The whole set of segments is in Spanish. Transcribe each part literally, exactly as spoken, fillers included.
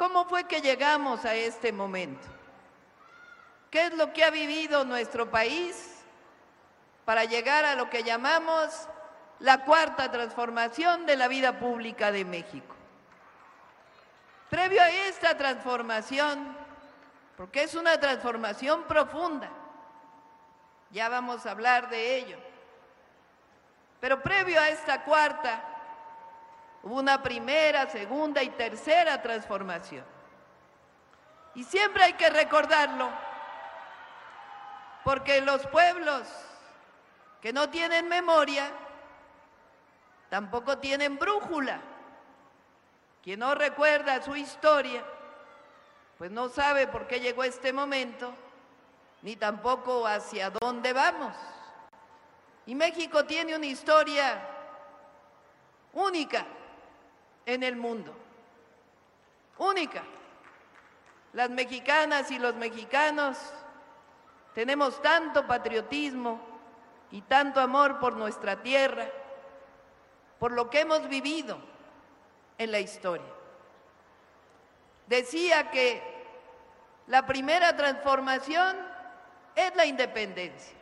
¿Cómo fue que llegamos a este momento? ¿Qué es lo que ha vivido nuestro país para llegar a lo que llamamos la cuarta transformación de la vida pública de México? Previo a esta transformación, porque es una transformación profunda, ya vamos a hablar de ello, pero previo a esta cuarta, hubo una primera, segunda y tercera transformación. Y siempre hay que recordarlo, porque los pueblos que no tienen memoria tampoco tienen brújula. Quien no recuerda su historia, pues no sabe por qué llegó este momento, ni tampoco hacia dónde vamos. Y México tiene una historia única en el mundo, única. Las mexicanas y los mexicanos tenemos tanto patriotismo y tanto amor por nuestra tierra, por lo que hemos vivido en la historia. Decía que la primera transformación es la independencia.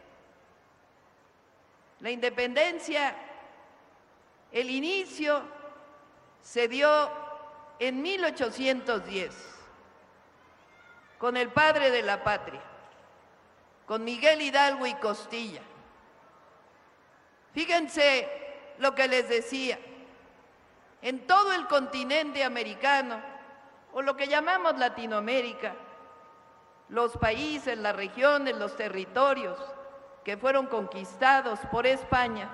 La independencia, el inicio se dio en mil ochocientos diez, con el padre de la patria, con Miguel Hidalgo y Costilla. Fíjense lo que les decía, en todo el continente americano, o lo que llamamos Latinoamérica, los países, las regiones, los territorios que fueron conquistados por España,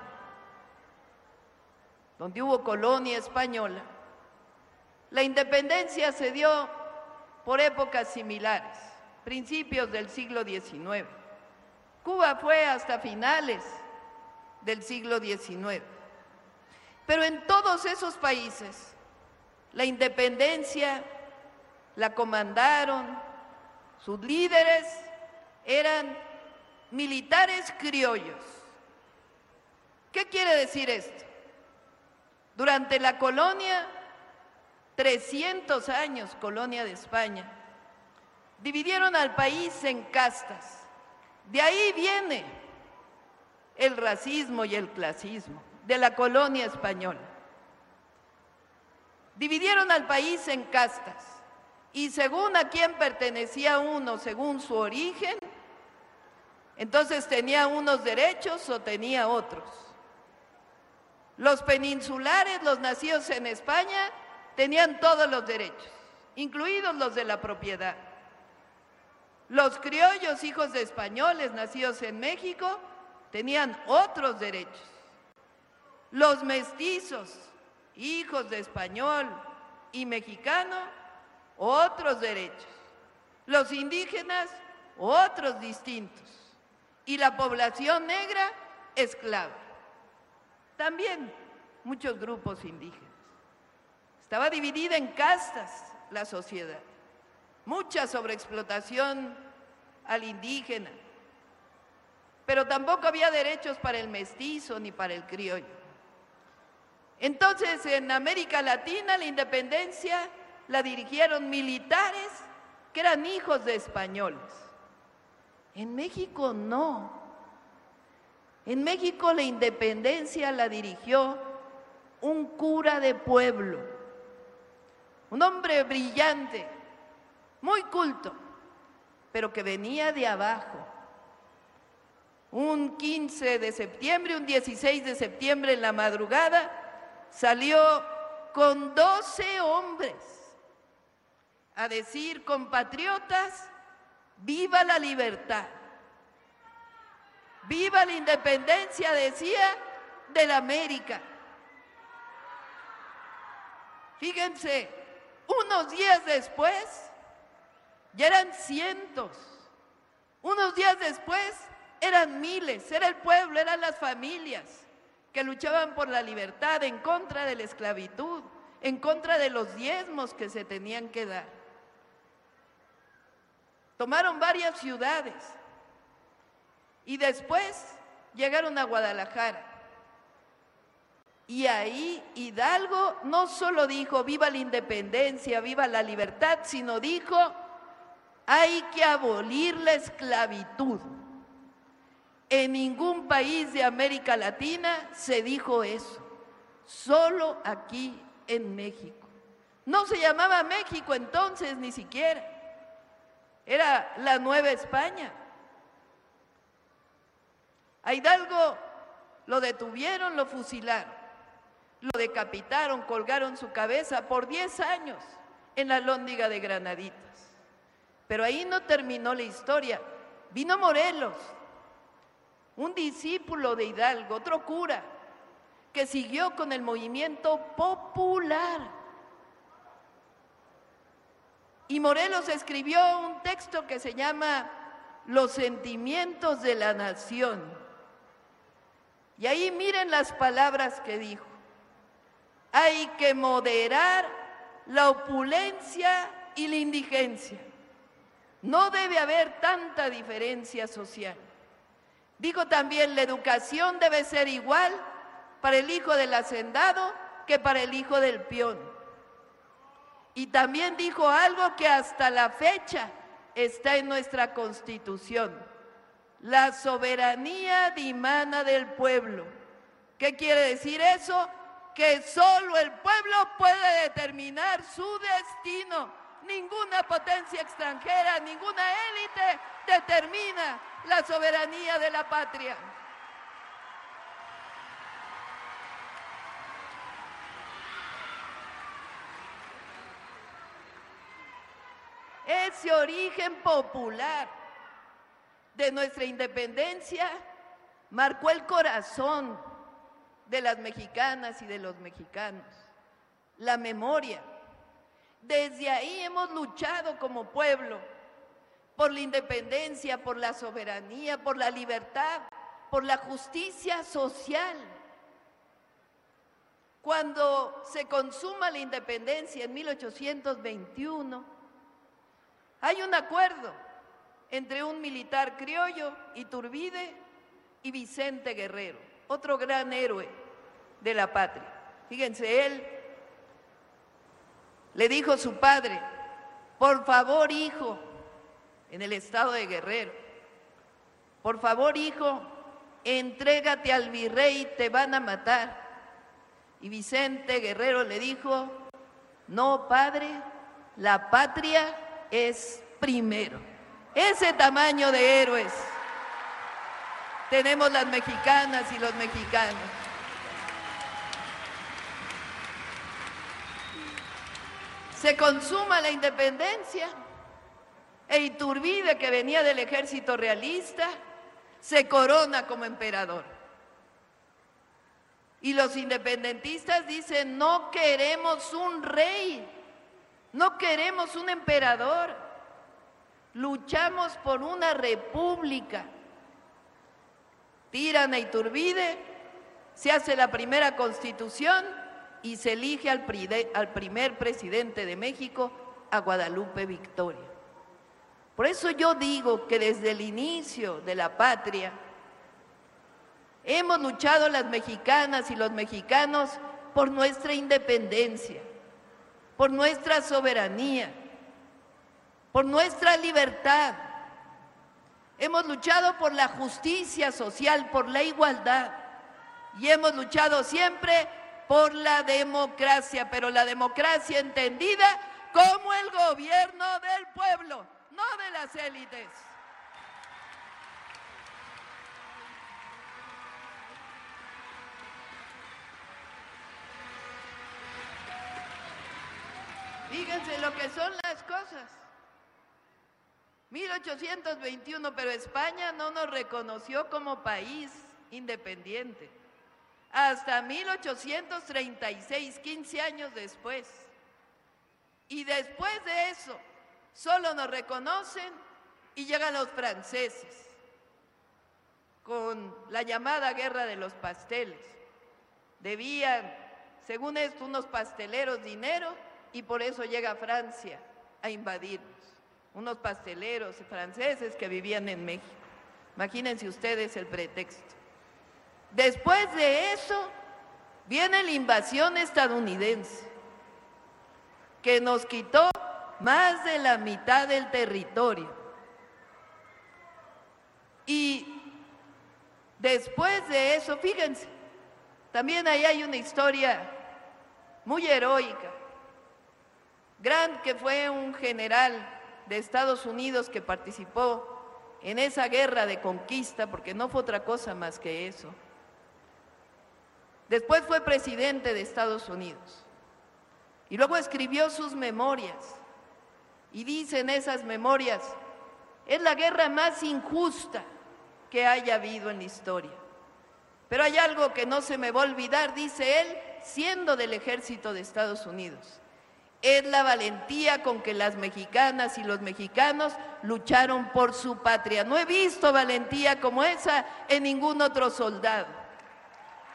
donde hubo colonia española, la independencia se dio por épocas similares, principios del siglo diecinueve. Cuba fue hasta finales del siglo diecinueve. Pero en todos esos países, la independencia la comandaron, sus líderes eran militares criollos. ¿Qué quiere decir esto? Durante la colonia, trescientos años, colonia de España, dividieron al país en castas. De ahí viene el racismo y el clasismo de la colonia española. Dividieron al país en castas y según a quién pertenecía uno, según su origen, entonces tenía unos derechos o tenía otros. Los peninsulares, los nacidos en España, tenían todos los derechos, incluidos los de la propiedad. Los criollos, hijos de españoles nacidos en México, tenían otros derechos. Los mestizos, hijos de español y mexicano, otros derechos. Los indígenas, otros distintos. Y la población negra, esclava. También muchos grupos indígenas. Estaba dividida en castas la sociedad. Mucha sobreexplotación al indígena. Pero tampoco había derechos para el mestizo ni para el criollo. Entonces, en América Latina, la independencia la dirigieron militares que eran hijos de españoles. En México no. En México la independencia la dirigió un cura de pueblo, un hombre brillante, muy culto, pero que venía de abajo. Un quince de septiembre, un dieciséis de septiembre en la madrugada, salió con doce hombres a decir: compatriotas, viva la libertad, viva la independencia, decía, de la América. Fíjense, unos días después ya eran cientos, unos días después eran miles, era el pueblo, eran las familias que luchaban por la libertad, en contra de la esclavitud, en contra de los diezmos que se tenían que dar. Tomaron varias ciudades y después llegaron a Guadalajara. Y ahí Hidalgo no solo dijo viva la independencia, viva la libertad, sino dijo hay que abolir la esclavitud. En ningún país de América Latina se dijo eso, solo aquí en México. No se llamaba México entonces ni siquiera, era la Nueva España. A Hidalgo lo detuvieron, lo fusilaron, lo decapitaron, colgaron su cabeza por diez años en la Alhóndiga de Granaditas. Pero ahí no terminó la historia. Vino Morelos, un discípulo de Hidalgo, otro cura, que siguió con el movimiento popular. Y Morelos escribió un texto que se llama Los sentimientos de la nación. Y ahí miren las palabras que dijo. Hay que moderar la opulencia y la indigencia. No debe haber tanta diferencia social. Dijo también, la educación debe ser igual para el hijo del hacendado que para el hijo del peón. Y también dijo algo que hasta la fecha está en nuestra Constitución: la soberanía dimana del pueblo. ¿Qué quiere decir eso? Que solo el pueblo puede determinar su destino. Ninguna potencia extranjera, ninguna élite determina la soberanía de la patria. Ese origen popular de nuestra independencia marcó el corazón de las mexicanas y de los mexicanos, la memoria. Desde ahí hemos luchado como pueblo por la independencia, por la soberanía, por la libertad, por la justicia social. Cuando se consuma la independencia en mil ochocientos veintiuno, hay un acuerdo entre un militar criollo, Iturbide, y Vicente Guerrero, otro gran héroe de la patria. Fíjense, él le dijo a su padre, por favor, hijo, en el estado de Guerrero, por favor, hijo, entrégate al virrey, te van a matar. Y Vicente Guerrero le dijo, no, padre, la patria es primero. Ese tamaño de héroes tenemos las mexicanas y los mexicanos. Se consuma la independencia e Iturbide, que venía del ejército realista, se corona como emperador. Y los independentistas dicen, no queremos un rey, no queremos un emperador, luchamos por una república. Tiran a Iturbide, se hace la primera constitución y se elige al, al primer presidente de México, a Guadalupe Victoria. Por eso yo digo que desde el inicio de la patria hemos luchado las mexicanas y los mexicanos por nuestra independencia, por nuestra soberanía, por nuestra libertad. Hemos luchado por la justicia social, por la igualdad, y hemos luchado siempre por la democracia, pero la democracia entendida como el gobierno del pueblo, no de las élites. Fíjense lo que son las cosas. mil ochocientos veintiuno, pero España no nos reconoció como país independiente. Hasta mil ochocientos treinta y seis, quince años después. Y después de eso, solo nos reconocen y llegan los franceses con la llamada Guerra de los Pasteles. Debían, según esto, unos pasteleros dinero y por eso llega Francia a invadirnos. Unos pasteleros franceses que vivían en México. Imagínense ustedes el pretexto. Después de eso, Viene la invasión estadounidense, que nos quitó más de la mitad del territorio. Y después de eso, fíjense, también ahí hay una historia muy heroica. Grant, que fue un general de Estados Unidos que participó en esa guerra de conquista, porque no fue otra cosa más que eso. Después fue presidente de Estados Unidos y luego escribió sus memorias y dice en esas memorias: es la guerra más injusta que haya habido en la historia. Pero hay algo que no se me va a olvidar, dice él, siendo del ejército de Estados Unidos: es la valentía con que las mexicanas y los mexicanos lucharon por su patria. No he visto valentía como esa en ningún otro soldado.